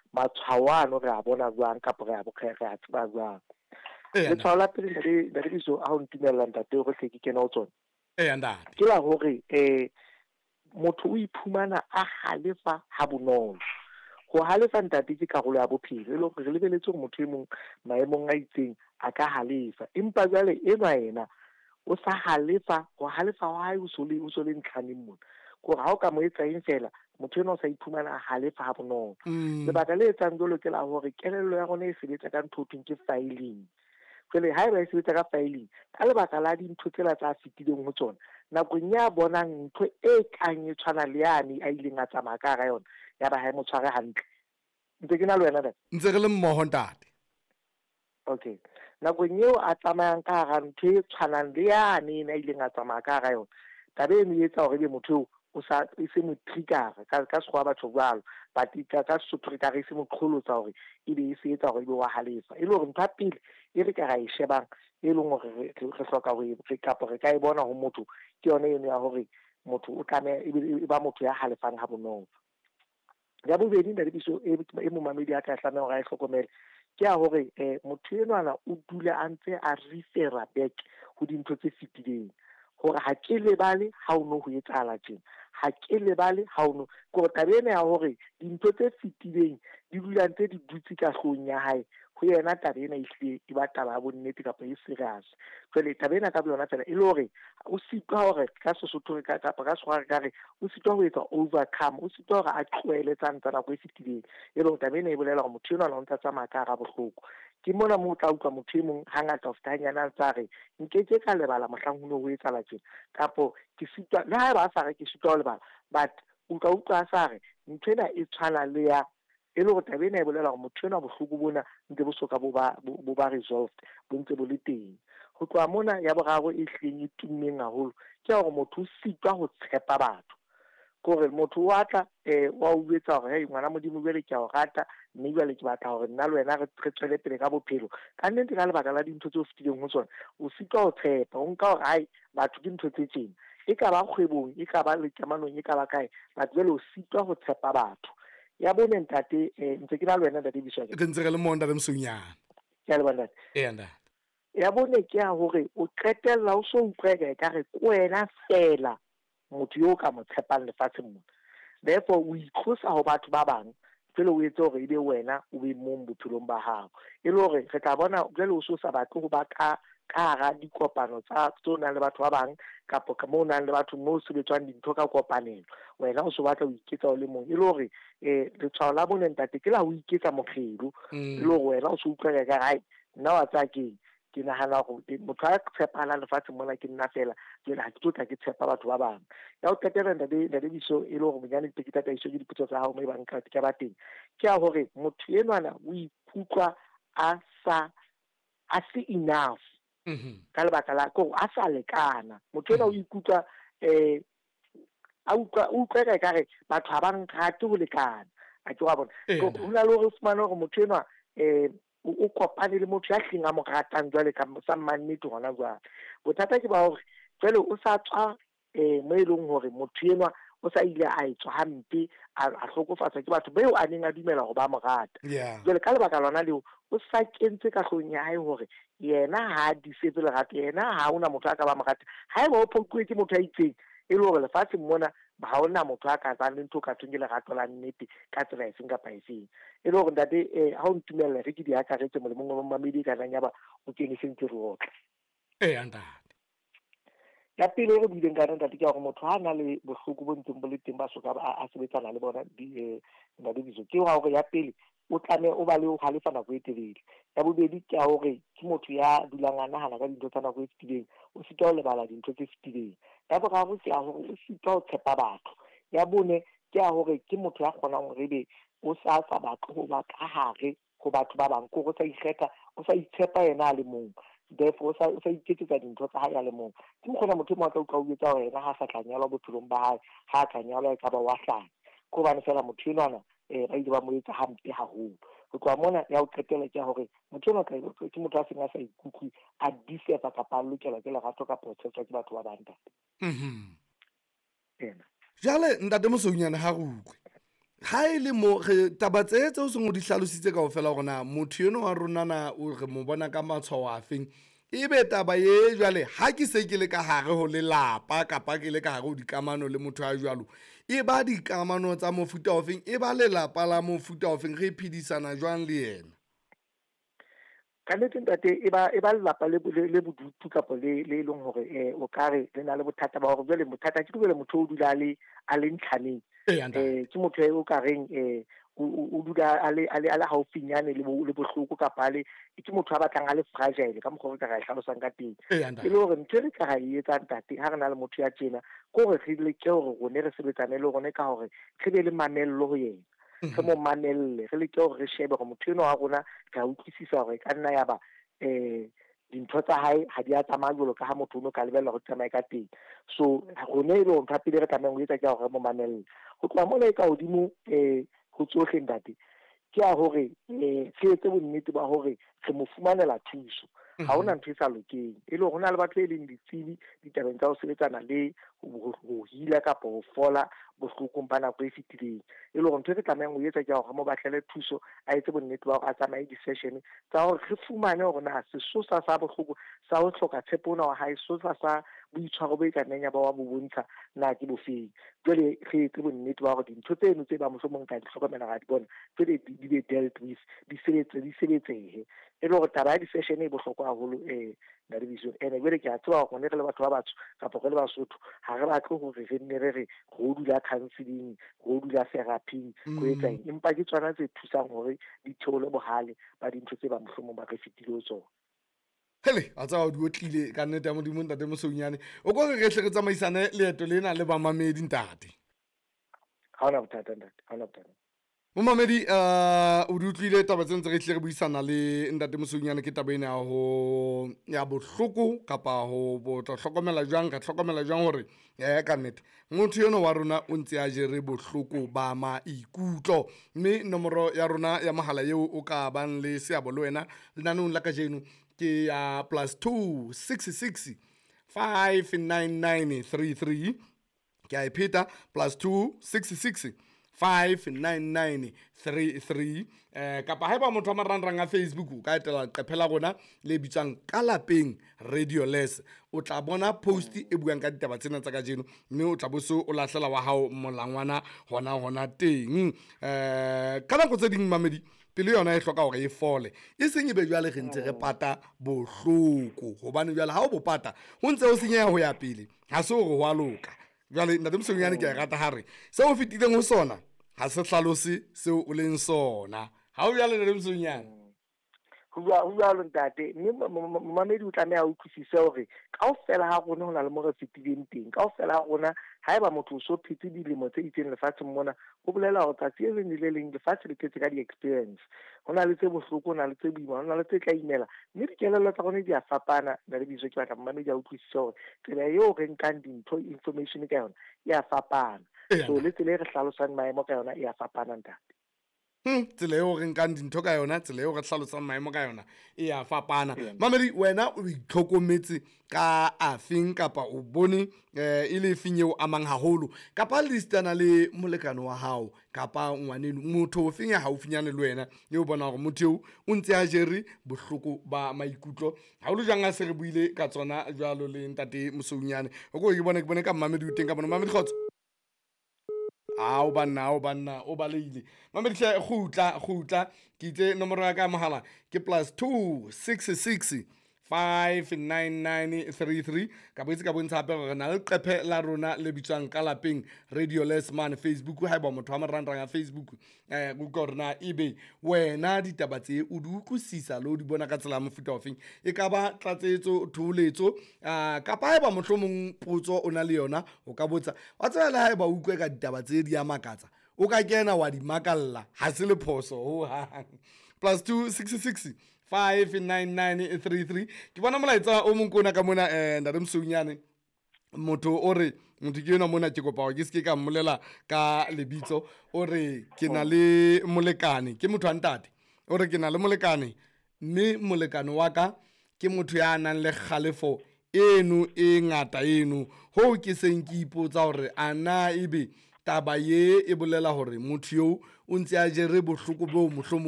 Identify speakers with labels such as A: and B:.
A: matshwao re a bona jwang kapa re a tseba jwang letshwao la pele nda di biso a ho ntumella ntate go hle ke kena o tsona
B: ndate
A: ke la hore motho o iphumana a halefa ha bonolo go halefa ntate ke karolo ya bophelo le gore re lebeletse gore motho e mong maemong a itseng a ka halefa empa jwale ena o sa halefa go halefa wa hae o so le ntlhaneng mona gore ha o ka mo etsa eng fela motho ena o sa iphumana a halefa ha bonolo lebaka le etsang jalo ke la hore kelello ya rona e sebetsa ka ntho ke filing jwale ha e sebetsa ka filing ka lebaka la dintho tsela tsa fitileng ho tsona nakong ya bonang ntho e kang e tshwana le yane a ileng a tsamaya ka ga yona ya ba ha mo tshware hantle ntse ke na le wena
B: ntse re le mmoho ntate
A: okay nakong eo a tsamayang ka ga ntho e tshwanang le yane a ileng a tsamaya ka ga yona tabe e mo etsa hore motho o sa se mo trigger ka sekgowa batho jwalo but ka Sesotho ka re se mo qholotsa hore e be e se etsa hore e be wa halefa e le hore ntho ya pele e re ka ga e shebang e leng hore re hloka ho e kapa re ka e bona ho motho ke yone eno ya hore motho o tlameha e ba motho ya halefang ha bonolo ya bobedi nda le biso e mo mamedi a ka tlameha hore a hlokomele ke ya hore motho enwana o dula a ntse a refera back ho dintho tse fitileng hore ha ke lebale ha o no ho etsahala tjena ha ke lebale ha o no go tabena ya hore dintho tse fitileng di dula ntse di dutse ka hlong ya hae ho yena tabena e ba taba ya bonnete kapa e serious jwale tabena ka bona fela e le hore o sitwa hore ka Sesotho kapa ka Setswana ka re o sitwa ho etsa overcome o sitwa hore a tlohele tsa nako e fitileng e le hore tabena e bolela hore motho enwa o ntse tsamaya ka ga bohloko ke mona mo tla utlwa motho e mong hangata of tanyana tsa re nkeke ka lebala mohlang ho etsala tjena kapo ke sitwa le ha ba sa re ke sitwa ho lebala but o ka utlwa sa re nthwena e tshwana le ya e le hore tabena e bolela hore motho enwa bohloko bona ntse bo soka bo ba resolved bo ntse bo le teng ho tloha mona ya boraro e hleng e tummeng haholo ke hore motho o sitwa ho tshepa batho kore motho wa tla wa o etsa hore hey ngwana modimo jwale ke a o rata mme jwale ke batla hore nna le wena re tswele pele ka bophelo ka nnete ka lebaka la dintho tse o fitileng ho tsona o sitwa ho tshepa o nka hore hai batho ke ntho tse tjena e ka ba kgwebong e ka ba le kamanong e ka ba kae batho jwale o sitwa ho tshepa batho ya bone ntate ntse ke na le wena ntate Biswa
B: ke ntse re le monda le mosonyana
A: ke le bana
B: ntate
A: ya bone ke ya hore o qetella o so utlweka ka re ke wena fela motho yo ka mo tshepang lefatsheng mona therefore o ikhosa ho batho ba bang pele o etse hore ebe wena o be mong bophelong ba hao e le hore re tla bona jwale o so sa batle ho ba ka hara dikopano tsa tsona le batho ba bang kapo ka mo nang le batho mo sebetswang dintho ka kopanelo wena o so batla ho iketsa o le mong e le hore letshwao la bone ntate ke la ho iketsa mokgelo e le hore wena o so utlwa ka hai nna wa tsa ke nahana gore motho a tshepana lefatshe mona ke nna fela jwale ha ke tlo tla ke tshepa batho ba bang ya o qetela ntate Biso e le hore bonyane ke tataiso ke dipotso tsa hao mo bang ka ba teng ke ya hore motho enwana o ikutlwa a se enough ka lebaka la ko a sa lekana motho ena o ikutlwa a utlwa ka re batho ha ba nrate ho lekana a ke wa bona ho na le hore fumana hore motho enwa o kopane le motho ya hleng a mo ratang jwale ka sa mannete hona jwale bothata ke ba hore jwale o sa tswa mo e leng hore motho enwa o sa ile a etswa hampe a hlokofatswa ke batho beo a neng a dumela hore ba mo rata jwale ka lebaka lona leo o sa kentse ka hlong ya hae hore yena ha di setse lerato yena ha ona motho a ka ba mo rata ha eba o phokuwe ke motho a itseng e le hore lefatsheng mona ha ona motho a ka tsang le ntho ka tsweng ke lerato la nnete ka tsela efeng kapa efeng e le hore ntate ha o ntumella re ke di akaretse molemong wa mamedi ka nang ya ba o kene sentse re otla
B: ntate
A: ya pele re buileng ka ntate ke hore motho ha na le bohloko bo ntseng bo le teng ba soka a sebetsana le bona ntate Biso ke hore ya pele o tlameha o ba le ho halefa nako e telele ya bobedi ke hore ke motho ya dulang a nahana ka dintho tsa nako e fetileng o sitwa ho lebala dintho tse fetileng ya boraro ke hore o sitwa ho tshepa batho ya bone ke hore ke motho ya kgonang hore ebe o sa batle ho ba ka hare ho batho ba bang ko go sa ikgetha o sa itshepa yena a le mong therefore o sa iketsetsa dintho tsa hae a le mong ke mokgona motho mo tla utlwa o etsa hore yena ha sa tlanyalwa bophelong ba hae ha tlanyalwa e ka ba wa hlanya ko bane fela motho enwana ba ile ba mo etsa hampe haholo go tloha mona ya o qetela ke hore motho enwa ke motho a seng a sa ikutlwe a disefa kapa a lokela ke lerato kapa ho tshetswa ke batho ba bang
B: jale ntate Mosonyane ha re utlwe ga e le mo taba tse o seng o di hlalositse ka ofela gona motho eno wa ronana o re mo bona ka matshwao a feng e be taba ye jwale ha ke se ke le ka gare go lelapa kapa ke le ka gare go dikamano le motho a jwalo e ba dikamano tsa mofuta ofeng e ba lelapa la mofuta ofeng re phedisana jwang le yena
A: ka nnete ntate e ba lelapa le bodutu kapo le leng hore o kare le na le bothata ba hore jwale bothata ke jwale motho o dula a le ntlhaneng ke motho o ka reng o dula a le haufinyane le bohloko kapa ke motho a batlang a le fragile ka mokgwa o ka ra hlalosang ka teng e le hore ntho re ka ra e etsang ntate ha re na le motho ya tjena ke hore re leke hore rone re sebetsane le rone ka hore re be le mamello ho yena re mo mamelle re leke hore re shebe gore motho eno wa rona ka utlwisisa hore ka nna ya ba dintho tsa hae ha di a tsamaya jolo ka ha motho o no ka lebella go tsamaye ka teng so rone e le ntho ya pele re tlameang go etsa ke gore re mo mamelle go tloha mona e ka godimo go tsohle ntate ke a hore re etse bonnete ba hore re mo fumanela thuso ha hona ntho e sa lokeng e le hona le batho e leng ditsebi ditabeng tsa ho sebetsana le ho hila kapa ho fola bohlokong ba nako e fetileng e le hore ntho e re tlamehang ho etsa ke hore mo batlele thuso a etse bonnete ba hore a tsamaye di-session tsa hore re fumane hore na sesosa sa bohloko sa ho hloka tshepo ona wa hae sesosa sa boitshwaro bo e ka nneng ya ba wa bo bontsha na ke bofeng jwale re etse bonnete ba hore dintho tseno tse ba mohlomong ka di hlokomela ga di bona jwale di be dealt with di sebetsehe e le hore taba ya di-session e bohlokwa haholo Nalediso ene jwale ke a tseba hore re le batho ba batsho kapa re le Basotho ha re batle hore re nne re go dula counseling go dula therapy go etsa empa ke tsona tse thusang hore di theole bohale ba dintho tse ba mohlomong ba re fetile ho tsona
B: hele a tsa di otlile ka nnete ya modimo ntate Mosonyane o go re tle re tsamaisane leeto lena le bamamedi ntate
A: ha ona bothata ntate ha ona bothata
B: Momamedi o di utlwile taba tse ntse re tle re buisana le ntate Mosonyane ke taba ena ya bohloko kapa ho tlo hlokomela jwang ka hlokomela jwang hore ka nnete motho eno wa rona o ntse a jere bohloko ba maikutlo mme nomoro ya rona ya mohala eo o ka bang le seabo le wena lenanong la kajeno ke ya +266 59933 ke a ipheta +266 59933 kapa haeba motho a marangrang a Facebook o ka etela qephela rona le bitsang ka lapeng Radioless o tla bona post e buang ka ditaba tsena tsa kajeno mme o tla boso o lahlela wa hao molangwana hona teng ka nako tse ding mamedi pele yona e hloka hore e fole e seng e be jwale re ntse re pata bohloko hobane jwale ha o bo pata ho ntse o senyeha ho ya pele ha se hore ho a loka jwale ntate Mosonyane ke a rata hare se o fetileng ho sona ha se hlalose seo o leng sona ha o jwale ntate Mosonyane
A: ho jwalo ntate mme mamedi o tlameha o utlwisise hore kaofela ha rona ho na le mo re fetileng teng kaofela ha rona haeba motho o so phetse dilemo tse itseng lefatsheng mona ho bolela hore tsatsi e leng le leng lefatshe le phetse ka di-experience ho na le tse bohloko ho na le tse boima ho na le tse tla imela mme dikelello tsa rona di a fapana na le biso ke batla mamedi a utlwisise hore tsela eo re nkang dintho information ka yona e a fapana so le tsela e re hlalosang maemo ka yona e a fapana ntate
B: tsela eo re nkang dintho ka yona tsela eo re hlalosang maemo ka yona e a fapana mamedi wena o itlhokometse ka afeng kapa o bone e le efeng eo amang haholo kapa le istana le molekane wa hao kapa ngwaneno motho o feng ya haufinyane le wena eo bona hore motho eo o ntse a jere bohloko ba maikutlo haholo jang a se re buile ka tsona jwalo le ntate Mosonyane o go ke bone ka mamedi o teng ka bona mamedi khotso o banna o baleile mamedi hle gutla ke itse nomoro ya ka mohala ke +266 59933 ka boetse ka bontsha hape gore na le qephe la rona le bitswang ka lapeng Radioless man Facebook haeba motho a morangrang a Facebook go ka rona ebe wena ditaba tse o di utlwisisa le o di bona ka tsela ya mofuta ofeng e ka ba tlatsetso tholetso kapa haeba mohlomong potso o na le yona o ka botsa wa tsela le haeba o utlwe ka ditaba tse di a makatsa o ka kena wa di makalla ha se le phoso ho hang +266 59933 ke bona molaetsa o mong kona ka mona ntate Mosonyane motho o re motho ke yena mona ke kopa ke se ka mmolela ka lebitso o re ke na le molekane ke motho a ntate o re ke na le molekane mme molekane wa ka ke motho ya nang le kgalefo eno e ngata eno ho ke seng ke ipotsa hore ana ebe taba ye e bolela hore motho yo o ntse a jere bohloko boo mohlomong